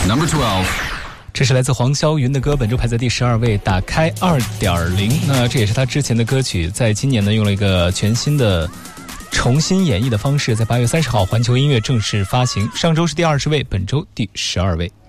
Number 12。 这是来自黄霄云的歌，本周排在第12位，打开 2.0。 那这也是他之前的歌曲，在今年呢用了一个全新的重新演绎的方式，在8月30号环球音乐正式发行。上周是第20位，本周第12位。